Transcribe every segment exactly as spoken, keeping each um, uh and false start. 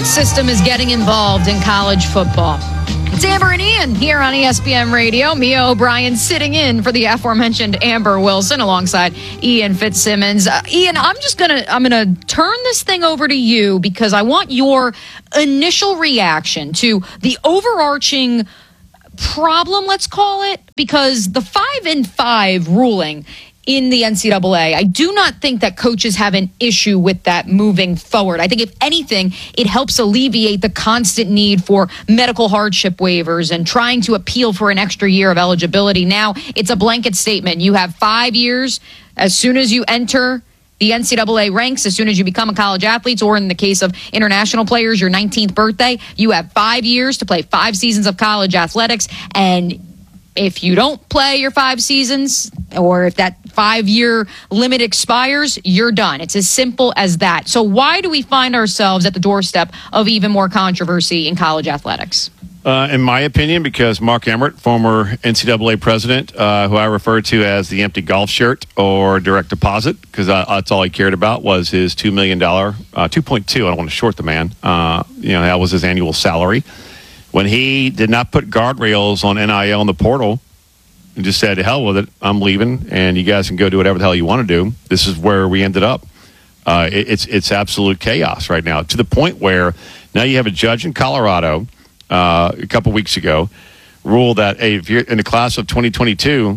sports system is getting involved in college football. It's Amber and Ian here on E S P N Radio. Mia O'Brien sitting in for the aforementioned Amber Wilson alongside Ian Fitzsimmons. Uh, Ian, I'm just gonna I'm gonna turn this thing over to you because I want your initial reaction to the overarching problem, let's call it, because the five and five ruling in the N C double A, I do not think that coaches have an issue with that moving forward. I think if anything, it helps alleviate the constant need for medical hardship waivers and trying to appeal for an extra year of eligibility. Now it's a blanket statement. You have five years as soon as you enter the N C double A ranks, as soon as you become a college athlete, or in the case of international players, your nineteenth birthday, you have five years to play five seasons of college athletics. And if you don't play your five seasons, or if that five-year limit expires, you're done. It's as simple as that. So why do we find ourselves at the doorstep of even more controversy in college athletics? Uh, in my opinion, because Mark Emmert, former N C double A president, uh, who I refer to as the empty golf shirt or direct deposit, because uh, that's all he cared about was his two million dollars, uh, two point two, I don't want to short the man, uh, you know, that was his annual salary. When he did not put guardrails on N I L in the portal and just said, hell with it, I'm leaving, and you guys can go do whatever the hell you want to do, this is where we ended up. Uh, it, it's it's absolute chaos right now, to the point where now you have a judge in Colorado uh, a couple weeks ago ruled that, hey, if you're in the class of twenty twenty-two,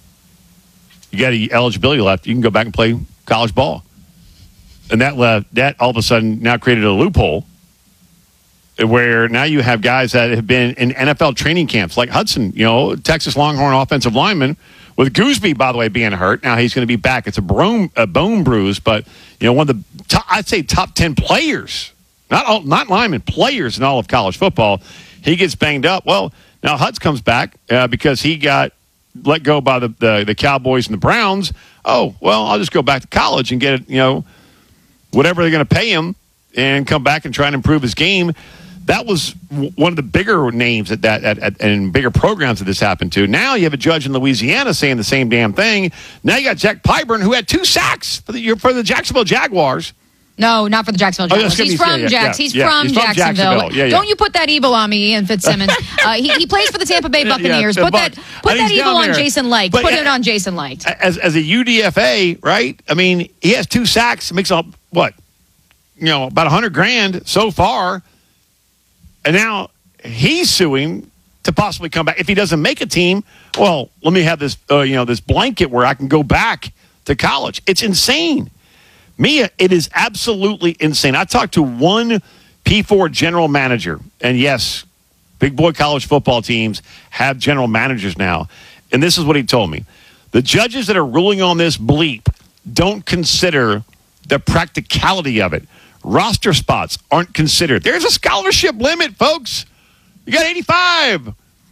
you got any eligibility left, you can go back and play college ball. And that left, that all of a sudden now created a loophole where now you have guys that have been in N F L training camps, like Hudson, you know, Texas Longhorn offensive lineman, with Gooseby, by the way, being hurt. Now he's going to be back. It's a bone, a bone bruise, but, you know, one of the, top, I'd say, top ten players, not all, not linemen, players in all of college football. He gets banged up. Well, now Hudson comes back uh, because he got let go by the, the, the Cowboys and the Browns. Oh, well, I'll just go back to college and get, you know, whatever they're going to pay him and come back and try and improve his game. That was one of the bigger names at that at, at, and bigger programs that this happened to. Now you have a judge in Louisiana saying the same damn thing. Now you got Jack Pyburn, who had two sacks for the, for the Jacksonville Jaguars. No, not for the Jacksonville Jaguars. Oh, he's, from yeah, Jacks. Yeah, he's, yeah, from he's from Jacksonville. Jacksonville. Yeah, yeah. Don't you put that evil on me, Ian Fitzsimmons. uh, he, he plays for the Tampa Bay Buccaneers. Yeah, put that put that evil on Jason Licht. But, put uh, it on Jason Licht. As, as a U D F A, right? I mean, he has two sacks. Makes up, what, you know, about one hundred grand so far. And now he's suing to possibly come back. If he doesn't make a team, well, let me have this, uh, you know, this blanket where I can go back to college. It's insane. Mia, it is absolutely insane. I talked to one P four general manager, and yes, big boy college football teams have general managers now. And this is what he told me. The judges that are ruling on this bleep don't consider the practicality of it. Roster spots aren't considered. There's a scholarship limit, folks. You got eighty-five.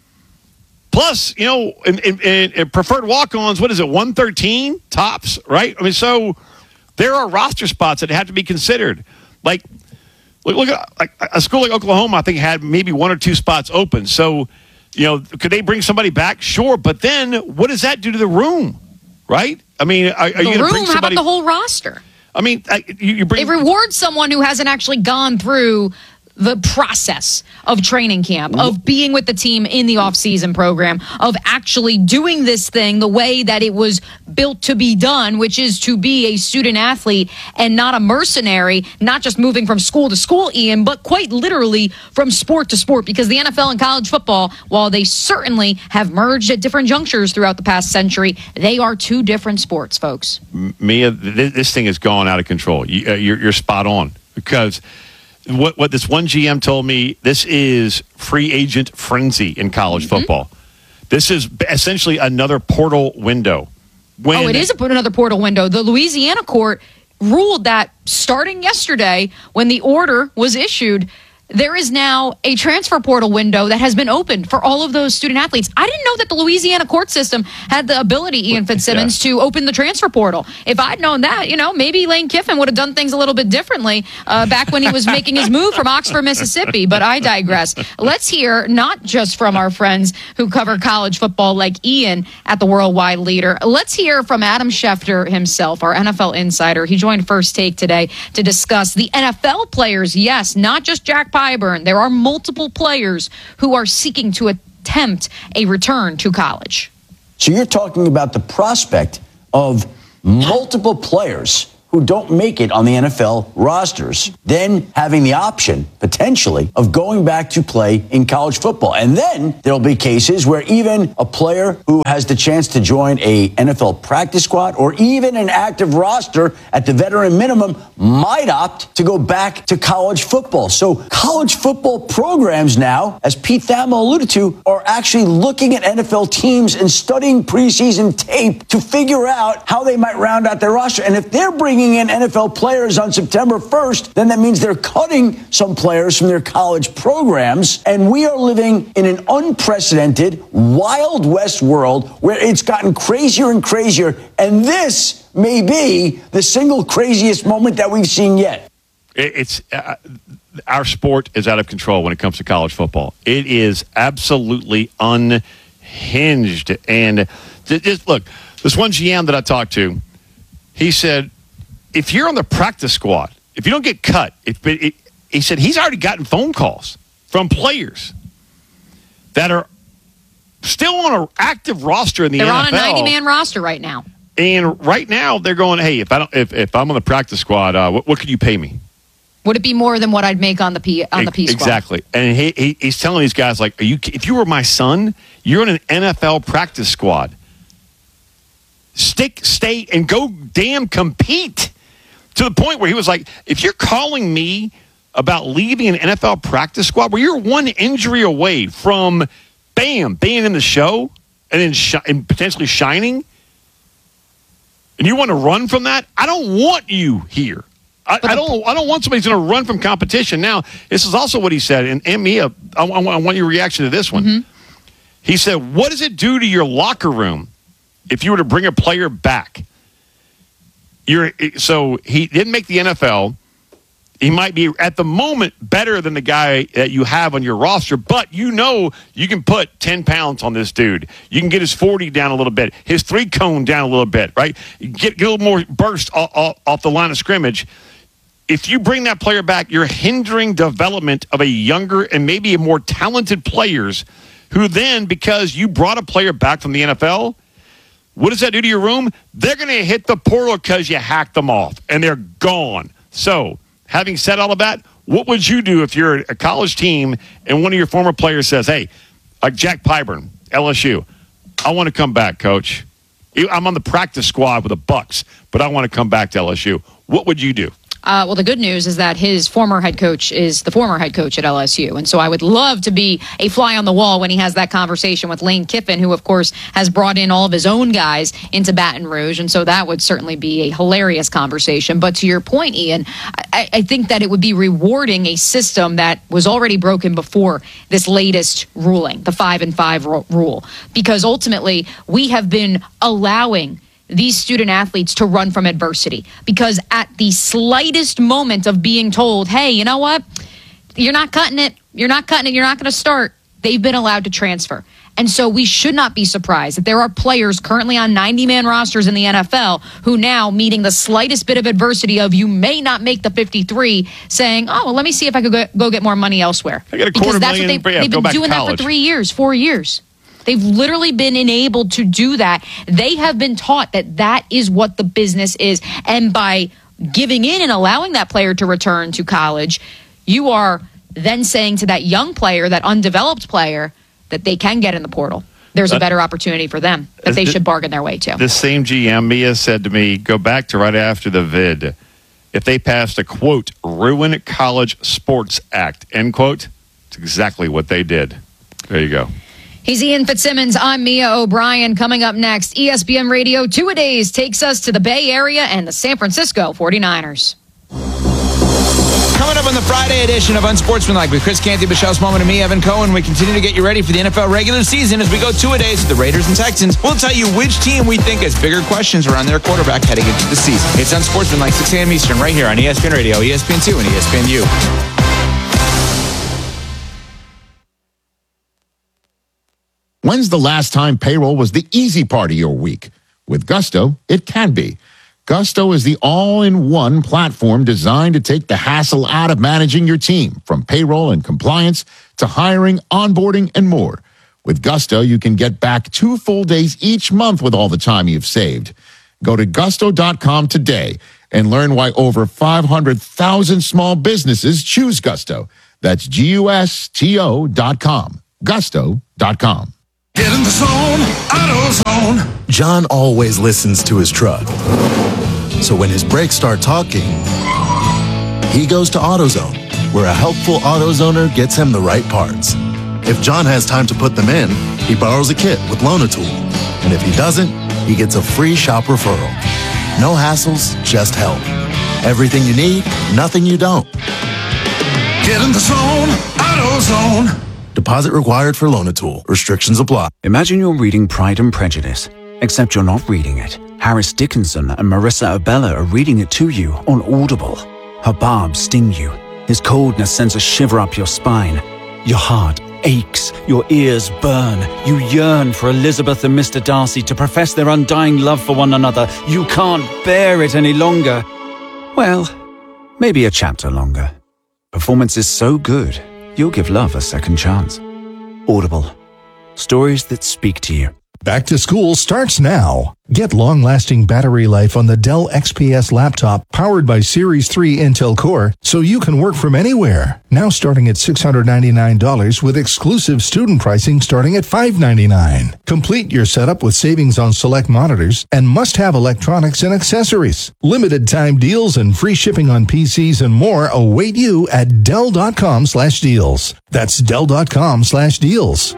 Plus, you know, in, in, in preferred walk-ons, what is it, one thirteen tops, right? I mean, so there are roster spots that have to be considered. Like, look, look at like a school like Oklahoma, I think, had maybe one or two spots open. So, you know, could they bring somebody back? Sure. But then what does that do to the room, right? I mean, are, are the you going to bring room, somebody? How about the whole roster? I mean, you, you bring... It rewards someone who hasn't actually gone through the process of training camp, of being with the team in the off-season program, of actually doing this thing the way that it was built to be done, which is to be a student athlete and not a mercenary, not just moving from school to school, Ian, but quite literally from sport to sport, because the N F L and college football, while they certainly have merged at different junctures throughout the past century, they are two different sports, folks. Mia, this thing has gone out of control. You're, you're spot on, because What what this one G M told me, this is free agent frenzy in college mm-hmm. football. This is essentially another portal window. When oh, it is a, another portal window. The Louisiana court ruled that starting yesterday, when the order was issued, there is now a transfer portal window that has been opened for all of those student athletes. I didn't know that the Louisiana court system had the ability, Ian Fitzsimmons, yeah. to open the transfer portal. If I'd known that, you know, maybe Lane Kiffin would have done things a little bit differently uh, back when he was making his move from Oxford, Mississippi. But I digress. Let's hear not just from our friends who cover college football like Ian at the Worldwide Leader. Let's hear from Adam Schefter himself, our N F L insider. He joined First Take today to discuss the N F L players. Yes, not just Jack Pyburn. There are multiple players who are seeking to attempt a return to college. So you're talking about the prospect of multiple players who don't make it on the N F L rosters, then having the option, potentially, of going back to play in college football. And then there'll be cases where even a player who has the chance to join a N F L practice squad or even an active roster at the veteran minimum might opt to go back to college football. So college football programs now, as Pete Thamel alluded to, are actually looking at N F L teams and studying preseason tape to figure out how they might round out their roster. And if they're bringing in N F L players on September first, then that means they're cutting some players from their college programs. And we are living in an unprecedented Wild West world where it's gotten crazier and crazier. And this may be the single craziest moment that we've seen yet. It's uh, our sport is out of control when it comes to college football. It is absolutely unhinged. And just look, this one G M that I talked to, he said, if you're on the practice squad, if you don't get cut, if it, it, he said he's already gotten phone calls from players that are still on an active roster in the they're N F L. They're on a ninety-man roster right now. And right now they're going, hey, if I don't, if, if I'm on the practice squad, uh, what, what could you pay me? Would it be more than what I'd make on the P on the P squad? Exactly. And he, he he's telling these guys, like, are you? If you were my son, you're in an N F L practice squad. Stick, stay, and go damn compete. To the point where he was like, if you're calling me about leaving an N F L practice squad where you're one injury away from, bam, being in the show and then sh- and potentially shining, and you want to run from that, I don't want you here. I, I don't I don't want somebody who's going to run from competition. Now, this is also what he said, and, and Mia, I, I, I want your reaction to this one. Mm-hmm. He said, what does it do to your locker room if you were to bring a player back? You're, so he didn't make the N F L. He might be, at the moment, better than the guy that you have on your roster, but you know you can put ten pounds on this dude. You can get his forty down a little bit, his three cone down a little bit, right? Get, get a little more burst off, off, off the line of scrimmage. If you bring that player back, you're hindering development of a younger and maybe a more talented players who then, because you brought a player back from the N F L, what does that do to your room? They're going to hit the portal because you hacked them off, and they're gone. So, having said all of that, what would you do if you're a college team and one of your former players says, hey, like Jack Pyburn, L S U, I want to come back, coach. I'm on the practice squad with the Bucks, but I want to come back to L S U. What would you do? Uh, well, the good news is that his former head coach is the former head coach at L S U. And so I would love to be a fly on the wall when he has that conversation with Lane Kiffin, who, of course, has brought in all of his own guys into Baton Rouge. And so that would certainly be a hilarious conversation. But to your point, Ian, I, I think that it would be rewarding a system that was already broken before this latest ruling, the five and five rule, because ultimately we have been allowing these student athletes to run from adversity, because at the slightest moment of being told, hey, you know what, you're not cutting it, you're not cutting it, you're not going to start, they've been allowed to transfer. And so we should not be surprised that there are players currently on ninety-man rosters in the N F L who now, meeting the slightest bit of adversity of you may not make the fifty-three, saying, oh, well, let me see if I could go, go get more money elsewhere. I got a quarter because that's million, what they've, yeah, they've been doing that for three years, four years. They've literally been enabled to do that. They have been taught that that is what the business is. And by giving in and allowing that player to return to college, you are then saying to that young player, that undeveloped player, that they can get in the portal. There's a better opportunity for them that they should bargain their way to. This same G M, Mia, said to me, go back to right after the vid. If they passed a, quote, ruin college sports act, end quote, it's exactly what they did. There you go. He's Ian Fitzsimmons. I'm Mia O'Brien. Coming up next, E S P N Radio Two-A-Days takes us to the Bay Area and the San Francisco forty-niners. Coming up on on the Friday edition of Unsportsmanlike with Chris Canty, Michelle Smallman, and me, Evan Cohen. We continue to get you ready for the N F L regular season as we go two-a-days with the Raiders and Texans. We'll tell you which team we think has bigger questions around their quarterback heading into the season. It's Unsportsmanlike, six a.m. Eastern, right here on E S P N Radio, E S P N two, and E S P N U. When's the last time payroll was the easy part of your week? With Gusto, it can be. Gusto is the all-in-one platform designed to take the hassle out of managing your team, from payroll and compliance to hiring, onboarding, and more. With Gusto, you can get back two full days each month with all the time you've saved. Go to gusto dot com today and learn why over five hundred thousand small businesses choose Gusto. That's G U S T O dot com. gusto dot com. Get in the zone, AutoZone. John always listens to his truck. So when his brakes start talking, he goes to AutoZone, where a helpful AutoZoner gets him the right parts. If John has time to put them in, he borrows a kit with Loan-A-Tool. And if he doesn't, he gets a free shop referral. No hassles, just help. Everything you need, nothing you don't. Get in the zone, AutoZone. Deposit required for Loan-A-Tool. Restrictions apply. Imagine you're reading Pride and Prejudice, except you're not reading it. Harris Dickinson and Marissa Abella are reading it to you on Audible. Her barbs sting you. His coldness sends a shiver up your spine. Your heart aches. Your ears burn. You yearn for Elizabeth and Mister Darcy to profess their undying love for one another. You can't bear it any longer. Well, maybe a chapter longer. Performance is so good, you'll give love a second chance. Audible. Stories that speak to you. Back to school starts now. Get long-lasting battery life on the Dell X P S laptop powered by Series three Intel Core so you can work from anywhere. Now starting at six hundred ninety-nine dollars with exclusive student pricing starting at five hundred ninety-nine dollars. Complete your setup with savings on select monitors and must-have electronics and accessories. Limited time deals and free shipping on P Cs and more await you at Dell dot com slash deals. That's Dell dot com slash deals.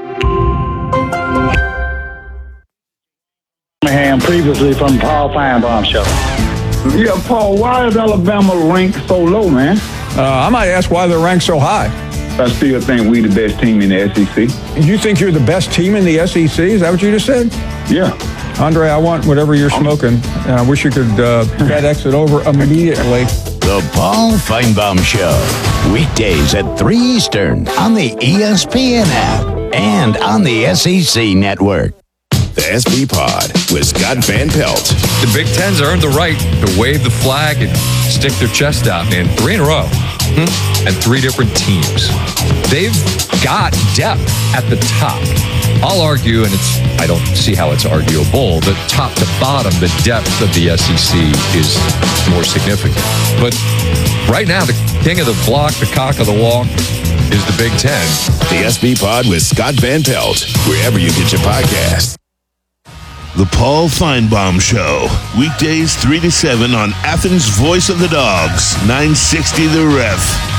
Previously from Paul Feinbaum Show. Yeah, Paul, why is Alabama ranked so low, man? Uh, I might ask why they're ranked so high. I still think we the best team in the S E C. You think you're the best team in the S E C? Is that what you just said? Yeah. Andre, I want whatever you're smoking. And I wish you could uh, FedEx it over immediately. The Paul Feinbaum Show. Weekdays at three Eastern on the E S P N app and on the S E C Network. The S B Pod with Scott Van Pelt. The Big Ten's earned the right to wave the flag and stick their chest out, man. Three in a row. Hmm? And three different teams. They've got depth at the top. I'll argue, and it's I don't see how it's arguable, that top to bottom, the depth of the S E C is more significant. But right now, the king of the block, the cock of the walk, is the Big Ten. The S B Pod with Scott Van Pelt, wherever you get your podcast. The Paul Feinbaum Show, weekdays three to seven on Athens' Voice of the Dogs, nine sixty The Ref.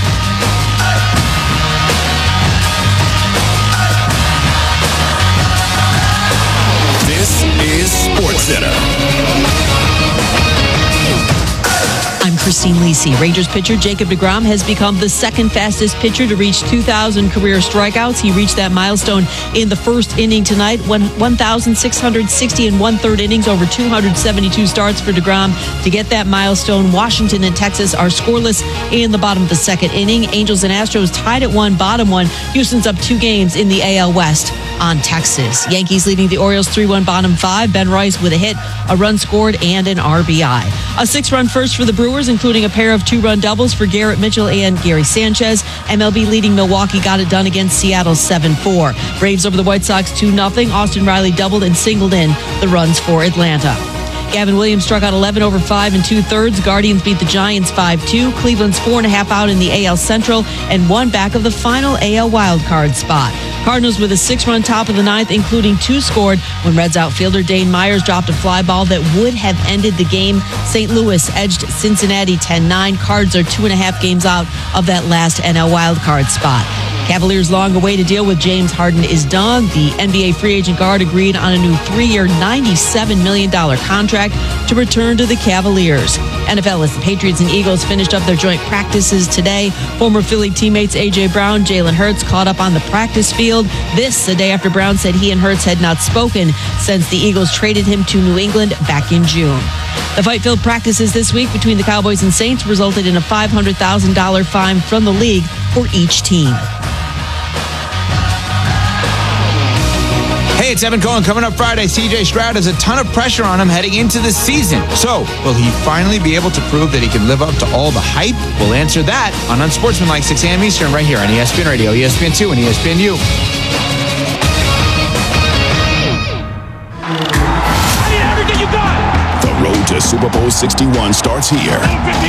This is SportsCenter. I'm Christine Lisi. Rangers pitcher Jacob deGrom has become the second fastest pitcher to reach two thousand career strikeouts. He reached that milestone in the first inning tonight, one thousand six hundred sixty and one-third innings, over two hundred seventy-two starts for deGrom to get that milestone. Washington and Texas are scoreless in the bottom of the second inning. Angels and Astros tied at one, bottom one. Houston's up two games in the A L West on Texas. Yankees leading the Orioles three one, bottom five. Ben Rice with a hit, a run scored, and an R B I. A six-run first for the Brewers, including a pair of two-run doubles for Garrett Mitchell and Gary Sanchez. M L B leading Milwaukee got it done against Seattle seven four. Braves over the White Sox two nothing. Austin Riley doubled and singled in the runs for Atlanta. Gavin Williams struck out eleven over five and two-thirds. Guardians beat the Giants five two. Cleveland's four and a half out in the A L Central and one back of the final A L wildcard spot. Cardinals with a six-run top of the ninth, including two scored when Reds outfielder Dane Myers dropped a fly ball that would have ended the game. Saint Louis edged Cincinnati ten nine. Cards are two and a half games out of that last N L wildcard spot. Cavaliers' long-awaited deal with James Harden is done. The N B A free agent guard agreed on a new three-year, ninety-seven million dollars contract to return to the Cavaliers. N F L, as the Patriots and Eagles finished up their joint practices today, former Philly teammates A J. Brown, Jalen Hurts caught up on the practice field. This, the day after Brown said he and Hurts had not spoken since the Eagles traded him to New England back in June. The fight-filled practices this week between the Cowboys and Saints resulted in a five hundred thousand dollars fine from the league for each team. Hey, it's Evan Cohen. Coming up Friday, C J Stroud has a ton of pressure on him heading into the season. So, will he finally be able to prove that he can live up to all the hype? We'll answer that on Unsportsmanlike, six a.m. Eastern, right here on E S P N Radio, E S P N two, and E S P N U. I need everything you got. The road to Super Bowl sixty-one starts here.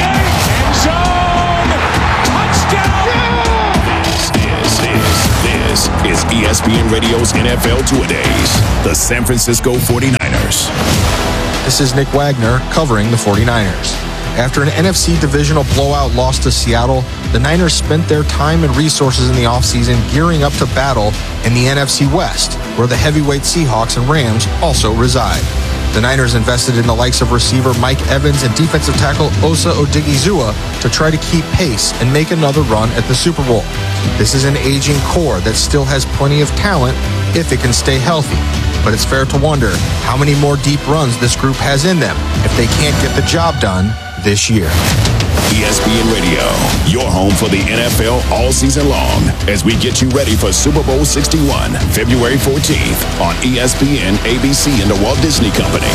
Zone. Touchdown. This is, this is E S P N Radio's N F L Two-A-Days. The San Francisco forty-niners. This is Nick Wagner covering the forty-niners. After an N F C divisional blowout loss to Seattle, the Niners spent their time and resources in the offseason gearing up to battle in the N F C West, where the heavyweight Seahawks and Rams also reside. The Niners invested in the likes of receiver Mike Evans and defensive tackle Osa Odigizua to try to keep pace and make another run at the Super Bowl. This is an aging core that still has plenty of talent if it can stay healthy. But it's fair to wonder how many more deep runs this group has in them if they can't get the job done this year. E S P N Radio, your home for the N F L all season long, as we get you ready for Super Bowl sixty-one, February fourteenth on E S P N, A B C, and the Walt Disney Company.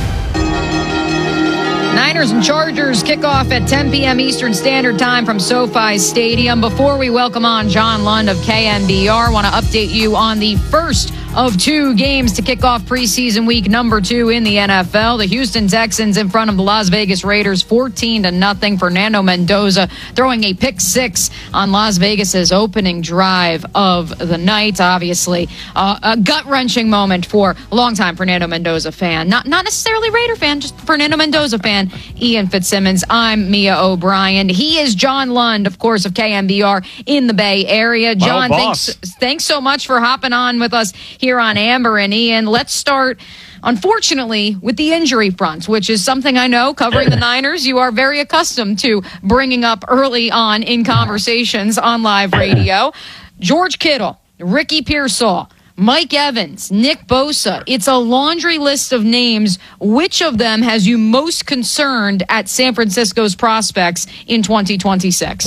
Niners and Chargers kick off at ten p.m. Eastern Standard Time from SoFi Stadium. Before we welcome on John Lund of K N B R, I want to update you on the first of two games to kick off preseason week number two in the N F L. The Houston Texans in front of the Las Vegas Raiders, fourteen to nothing. Fernando Mendoza throwing a pick six on Las Vegas's opening drive of the night. Obviously, uh, a gut-wrenching moment for a longtime Fernando Mendoza fan. Not not necessarily Raider fan, just Fernando Mendoza fan. Ian Fitzsimmons. I'm Mia O'Brien. He is John Lund, of course, of K N B R in the Bay Area. John, thanks, thanks so much for hopping on with us here on Amber and Ian. Let's start, unfortunately, with the injury front, which is something I know, covering the Niners, you are very accustomed to bringing up early on in conversations on live radio. George Kittle, Ricky Pearsall, Mike Evans, Nick Bosa. It's a laundry list of names. Which of them has you most concerned at San Francisco's prospects in twenty twenty-six?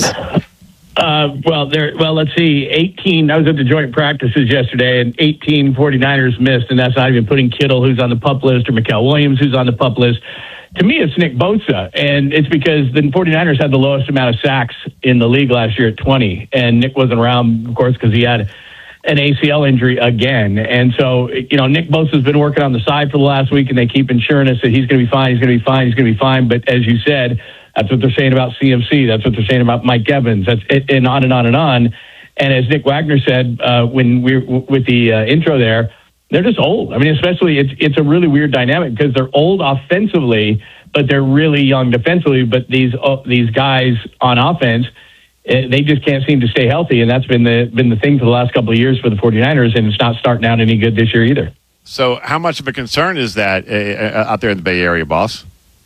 Uh, well, there. Well, let's see. eighteen. I was at the joint practices yesterday, and eighteen forty-niners missed, and that's not even putting Kittle, who's on the PUP list, or Mikael Williams, who's on the PUP list. To me, it's Nick Bosa, and it's because the forty-niners had the lowest amount of sacks in the league last year at twenty, and Nick wasn't around, of course, because he had an A C L injury again. And so, you know, Nick Bosa's been working on the side for the last week, and they keep ensuring us that he's going to be fine, he's going to be fine, he's going to be fine. But as you said, that's what they're saying about C M C. That's what they're saying about Mike Evans. That's it, and on and on and on. And as Nick Wagner said uh, when we were with the uh, intro there, they're just old. I mean, especially it's it's a really weird dynamic because they're old offensively, but they're really young defensively. But these uh, these guys on offense, uh, they just can't seem to stay healthy, and that's been the been the thing for the last couple of years for the forty-niners, and it's not starting out any good this year either. So, how much of a concern is that uh, out there in the Bay Area, boss?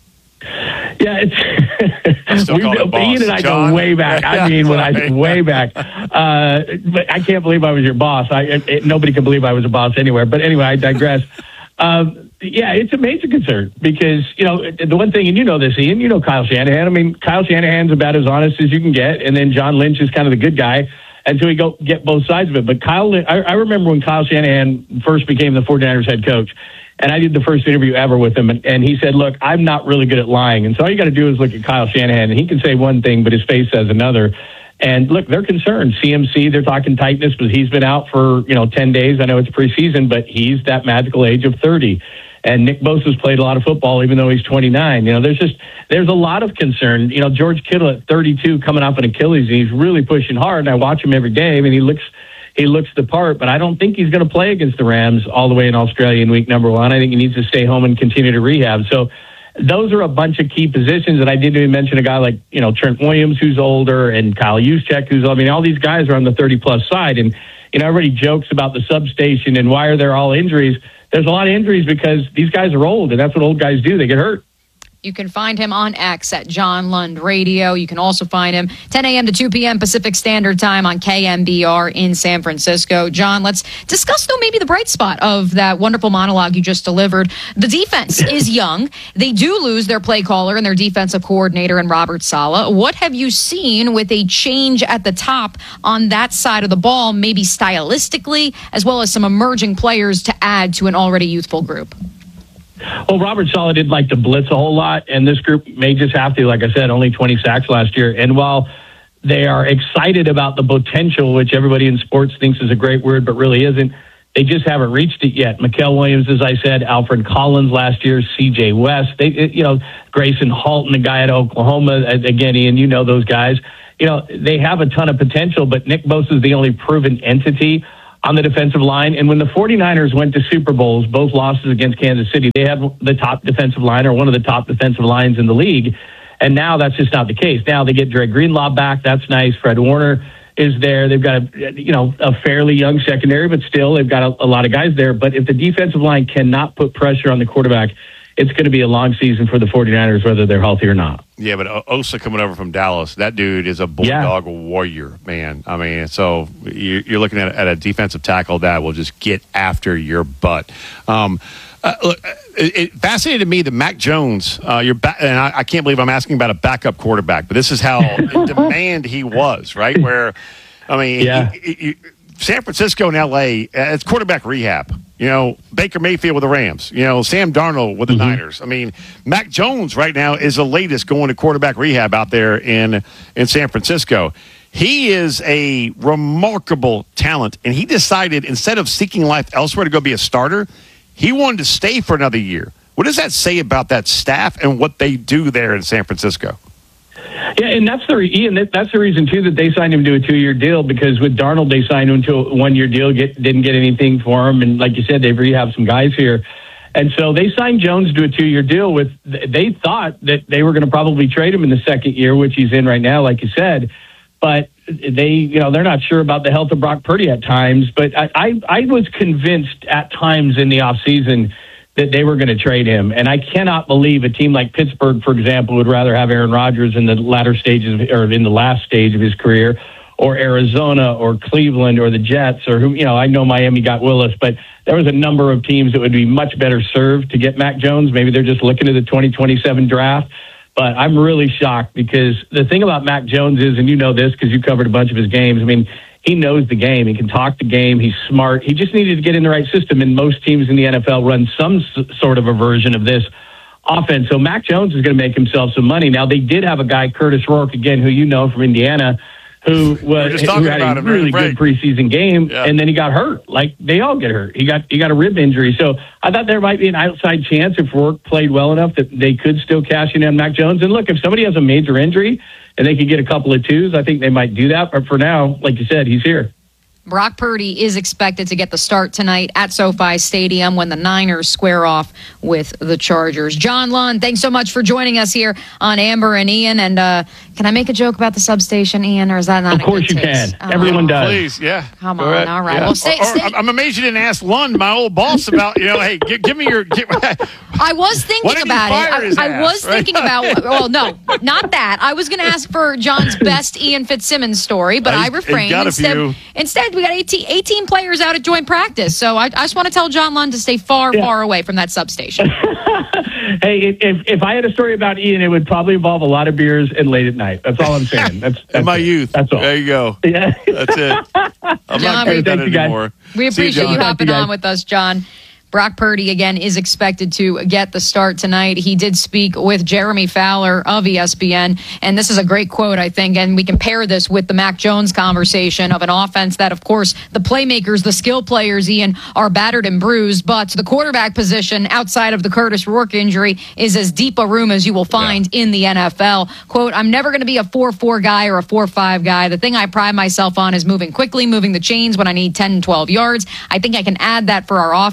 Yeah, it's Still we, call it boss. Ian and I John? go way back. I mean, when I way back, uh, but I can't believe I was your boss. I it, it, nobody can believe I was a boss anywhere. But anyway, I digress. um, yeah, it's a major concern because you know the one thing, and you know this, Ian. You know Kyle Shanahan. I mean, Kyle Shanahan's about as honest as you can get, and then John Lynch is kind of the good guy until we go get both sides of it. But Kyle, I, I remember when Kyle Shanahan first became the forty-niners head coach. And I did the first interview ever with him, and, and he said, look, I'm not really good at lying. And so all you got to do is look at Kyle Shanahan, and he can say one thing, but his face says another. And look, they're concerned. C M C, they're talking tightness, but he's been out for, you know, ten days. I know it's preseason, but he's that magical age of thirty. And Nick Bosa's played a lot of football, even though he's twenty-nine. You know, there's just, there's a lot of concern. You know, George Kittle at thirty-two coming off an Achilles, and he's really pushing hard. And I watch him every day. I mean, he looks... He looks the part, but I don't think he's going to play against the Rams all the way in Australia in week number one. I think he needs to stay home and continue to rehab. So those are a bunch of key positions. And I didn't even mention a guy like, you know, Trent Williams, who's older, and Kyle Juszczyk, who's, I mean, all these guys are on the thirty-plus side. And, you know, everybody jokes about the substation and why are there all injuries. There's a lot of injuries because these guys are old, and that's what old guys do. They get hurt. You can find him on X at John Lund Radio. You can also find him ten a.m. to two p.m. Pacific Standard Time on K M B R in San Francisco. John, let's discuss, though, maybe the bright spot of that wonderful monologue you just delivered. The defense is young. They do lose their play caller and their defensive coordinator in Robert Saleh. What have you seen with a change at the top on that side of the ball, maybe stylistically, as well as some emerging players to add to an already youthful group? Well, Robert Saleh didn't like to blitz a whole lot, and this group may just have to. Like I said, only twenty sacks last year. And while they are excited about the potential, which everybody in sports thinks is a great word, but really isn't, they just haven't reached it yet. Mikael Williams, as I said, Alfred Collins last year, C J West, they, you know, Grayson Halton, the guy at Oklahoma. Again, Ian, you know those guys. You know, they have a ton of potential, but Nick Bosa is the only proven entity on the defensive line. And when the 49ers went to Super Bowls, both losses against Kansas City, they had the top defensive line or one of the top defensive lines in the league. And now that's just not the case. Now they get Dre Greenlaw back. That's nice. Fred Warner is there. They've got a, you know, a fairly young secondary, but still they've got a, a lot of guys there. But if the defensive line cannot put pressure on the quarterback, it's going to be a long season for the 49ers, whether they're healthy or not. Yeah, but Osa coming over from Dallas, that dude is a bulldog yeah. warrior, man. I mean, so you're looking at, at a defensive tackle that will just get after your butt. Um, uh, look, it, it fascinated me that Mac Jones, uh, you're ba- and I, I can't believe I'm asking about a backup quarterback, but this is how in demand he was, right? Where, I mean, yeah. he, he, he, San Francisco and L A, it's quarterback rehab. You know, Baker Mayfield with the Rams. You know, Sam Darnold with the mm-hmm. Niners. I mean, Mac Jones right now is the latest going to quarterback rehab out there in, in San Francisco. He is a remarkable talent, and he decided instead of seeking life elsewhere to go be a starter, he wanted to stay for another year. What does that say about that staff and what they do there in San Francisco? Yeah, and that's the Ian. That's the reason too that they signed him to a two-year deal, because with Darnold they signed him to a one-year deal, get, didn't get anything for him, and like you said, they've rehabbed some guys here, and so they signed Jones to a two-year deal. With they thought that they were going to probably trade him in the second year, which he's in right now, like you said, but they, you know, they're not sure about the health of Brock Purdy at times. But I, I, I was convinced at times in the offseason that they were going to trade him. And I cannot believe a team like Pittsburgh, for example, would rather have Aaron Rodgers in the latter stages of, or in the last stage of his career, or Arizona or Cleveland or the Jets, or who, you know, I know Miami got Willis, but there was a number of teams that would be much better served to get Mac Jones. Maybe they're just looking at the twenty twenty-seven draft. But I'm really shocked, because the thing about Mac Jones is, and you know this because you covered a bunch of his games, I mean, he knows the game. He can talk the game. He's smart. He just needed to get in the right system, and most teams in the N F L run some s- sort of a version of this offense. So Mac Jones is going to make himself some money. Now, they did have a guy, Curtis Rourke, again, who you know from Indiana, who was who had a really good preseason game, yeah. and then he got hurt. Like they all get hurt. He got he got a rib injury. So I thought there might be an outside chance if Rourke played well enough that they could still cash in on Mac Jones. And look, if somebody has a major injury and they could get a couple of twos, I think they might do that. But for now, like you said, he's here. Brock Purdy is expected to get the start tonight at SoFi Stadium when the Niners square off with the Chargers. John Lund, thanks so much for joining us here on Amber and Ian. And uh, can I make a joke about the substation, Ian, or is that not Of a course good you taste? can. Everyone oh. does. Please, yeah. Come Go on, ahead. all right. Yeah. Well, stay, or, or, stay. I'm amazed you didn't ask Lund, my old boss, about, you know, hey, give, give me your... Give, I was thinking about it. I, I was right? thinking about, well, no, not that. I was going to ask for John's best Ian Fitzsimmons story, but I, I refrained. Got instead, instead, we got eighteen, eighteen players out at joint practice. So I, I just want to tell John Lund to stay far, yeah. far away from that substation. Hey, if if I had a story about Ian, it would probably involve a lot of beers and late at night. That's all I'm saying. That's, that's in my it. youth. That's all. There you go. Yeah. That's it. I'm John, not good at that you anymore. We appreciate you, you hopping on with us, John. Brock Purdy, again, is expected to get the start tonight. He did speak with Jeremy Fowler of E S P N, and this is a great quote, I think, and we can pair this with the Mac Jones conversation of an offense that, of course, the playmakers, the skill players, Ian, are battered and bruised, but the quarterback position outside of the Curtis Rourke injury is as deep a room as you will find yeah. in the N F L. Quote, I'm never going to be a four four guy or a four five guy. The thing I pride myself on is moving quickly, moving the chains when I need ten and twelve yards. I think I can add that for our offense, not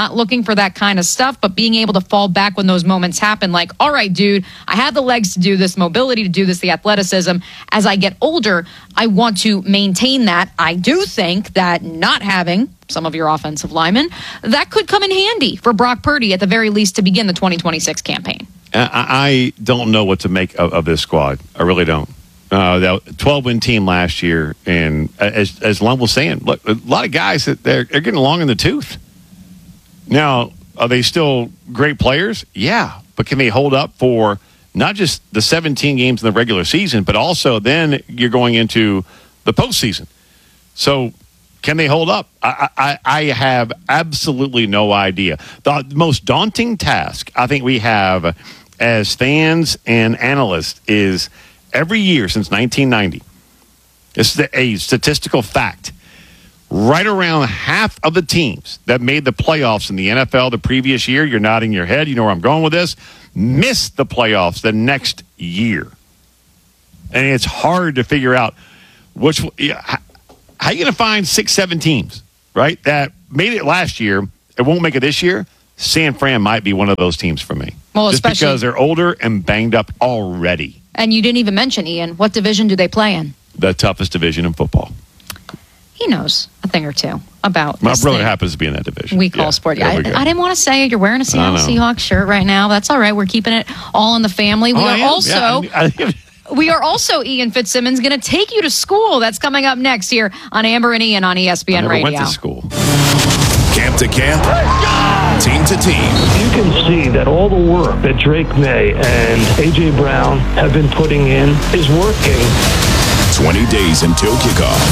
not looking for that kind of stuff, but being able to fall back when those moments happen. Like, all right, dude, I have the legs to do this, mobility to do this, the athleticism. As I get older, I want to maintain that. I do think that not having some of your offensive linemen, that could come in handy for Brock Purdy at the very least to begin the twenty twenty-six campaign. I don't know what to make of, of this squad. I really don't. Uh, that twelve-win team last year, and as as Lum was saying, look, a lot of guys that they're, they're getting along in the tooth. Now, are they still great players? Yeah, but can they hold up for not just the seventeen games in the regular season, but also then you're going into the postseason? So, can they hold up? I, I, I have absolutely no idea. The most daunting task I think we have as fans and analysts is every year since nineteen ninety, this is a statistical fact, right around half of the teams that made the playoffs in the N F L the previous year, you're nodding your head, you know where I'm going with this, missed the playoffs the next year. And it's hard to figure out which, how are you going to find six, seven teams, right, that made it last year, it won't make it this year? San Fran might be one of those teams for me. Well, just especially because they're older and banged up already. And you didn't even mention, Ian, what division do they play in? The toughest division in football. He knows a thing or two about My this brother thing happens to be in that division. we call yeah. sport. There I, we go. I didn't want to say it. You're wearing a Seattle I know. Seahawks shirt right now. That's all right. We're keeping it all in the family. We Oh, I are am. also... Yeah, I- I- We are also, Ian Fitzsimmons, going to take you to school. That's coming up next here on Amber and Ian on E S P N I never Radio. went to school. Camp to camp, team to team. You can see that all the work that Drake May and A J. Brown have been putting in is working. twenty days until kickoff.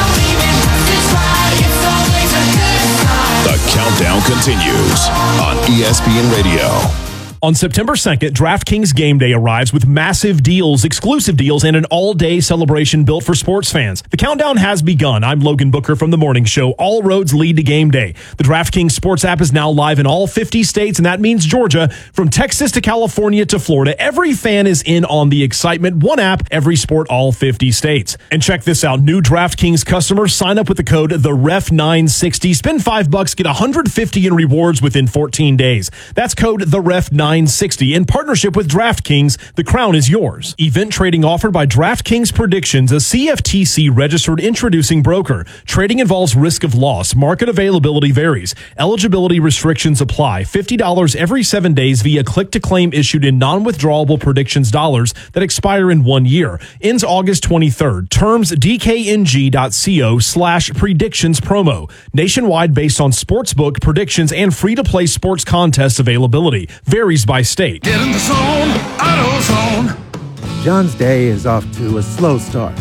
The countdown continues on E S P N Radio. On September second, DraftKings Game Day arrives with massive deals, exclusive deals, and an all-day celebration built for sports fans. The countdown has begun. I'm Logan Booker from The Morning Show. All roads lead to Game Day. The DraftKings Sports app is now live in all fifty states, and that means Georgia. From Texas to California to Florida, every fan is in on the excitement. One app, every sport, all fifty states. And check this out. New DraftKings customers sign up with the code the ref nine sixty. Spend five bucks, get one hundred fifty in rewards within fourteen days. That's code the ref nine sixty. In partnership with DraftKings, the crown is yours. Event trading offered by DraftKings Predictions, a C F T C registered introducing broker. Trading involves risk of loss. Market availability varies. Eligibility restrictions apply. fifty dollars every seven days via click-to-claim issued in non-withdrawable predictions dollars that expire in one year. Ends August twenty-third. Terms dkng.co slash predictions promo. Nationwide based on sportsbook predictions and free-to-play sports contest availability. Varies by state. Get in the zone, AutoZone. John's day is off to a slow start.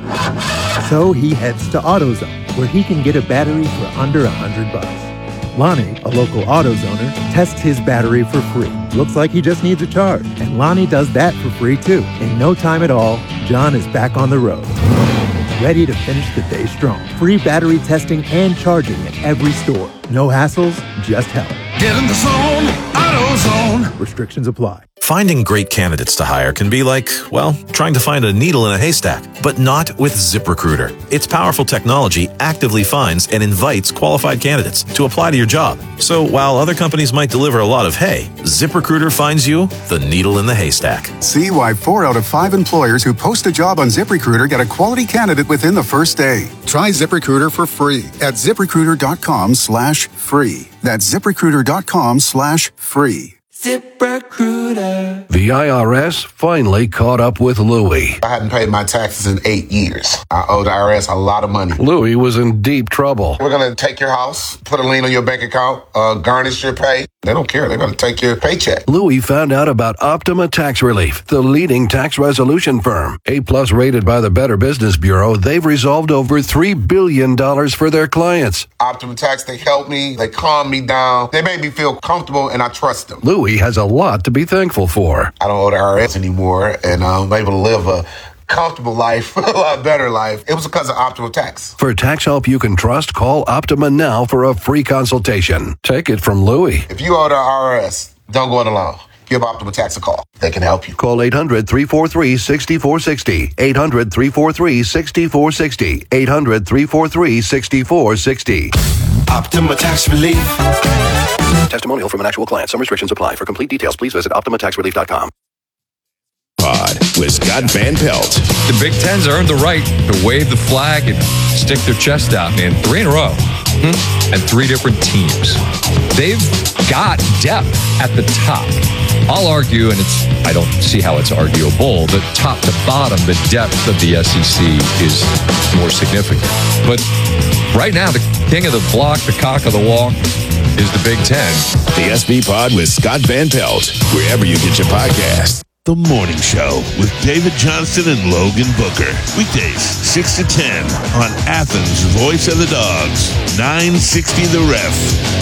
So he heads to AutoZone, where he can get a battery for under a hundred bucks. Lonnie, a local AutoZoner, tests his battery for free. Looks like he just needs a charge. And Lonnie does that for free too. In no time at all, John is back on the road. Ready to finish the day strong. Free battery testing and charging at every store. No hassles, just help. Get in the zone, AutoZone. Restrictions apply. Finding great candidates to hire can be like, well, trying to find a needle in a haystack, but not with ZipRecruiter. Its powerful technology actively finds and invites qualified candidates to apply to your job. So while other companies might deliver a lot of hay, ZipRecruiter finds you the needle in the haystack. See why four out of five employers who post a job on ZipRecruiter get a quality candidate within the first day. Try ZipRecruiter for free at ZipRecruiter.com slash free. That's ZipRecruiter.com slash free. ZipRecruiter. The I R S finally caught up with Louie. I hadn't paid my taxes in eight years. I owe the I R S a lot of money. Louie was in deep trouble. We're going to take your house, put a lien on your bank account, uh, garnish your pay. They don't care. They're going to take your paycheck. Louie found out about Optima Tax Relief, the leading tax resolution firm. A-plus rated by the Better Business Bureau, they've resolved over three billion dollars for their clients. Optima Tax, they helped me. They calmed me down. They made me feel comfortable, and I trust them. Louie has a lot to be thankful for. I don't owe the I R S anymore, and I'm able to live a comfortable life, a lot better life. It was because of Optima Tax. For tax help you can trust, call Optima now for a free consultation. Take it from Louie. If you owe the I R S, don't go it alone. Give Optima Tax a call. They can help you. Call eight hundred, three four three, six four six zero. eight hundred, three four three, six four six zero. eight hundred, three four three, six four six zero. Optima Tax Relief. Testimonial from an actual client. Some restrictions apply. For complete details, please visit Optima Tax Relief dot com. Pod with Scott Van Pelt. The Big Ten's earned the right to wave the flag and stick their chest out, man. Three in a row. Hmm? And three different teams. They've got depth at the top. I'll argue, and it's I don't see how it's arguable, that top to bottom, the depth of the S E C is more significant. But right now, the king of the block, the cock of the walk, is the Big Ten. The S B Pod with Scott Van Pelt, wherever you get your podcast. The Morning Show with David Johnston and Logan Booker. Weekdays, six to ten on Athens' Voice of the Dogs, nine sixty The Ref.